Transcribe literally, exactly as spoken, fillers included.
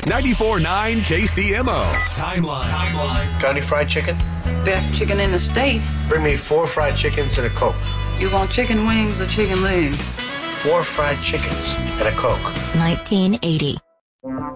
ninety-four point nine K C M O. Timeline. Timeline. Got any fried chicken? Best chicken in the state. Bring me four fried chickens and a Coke. You want chicken wings or chicken legs? Four fried chickens and a Coke. nineteen eighty.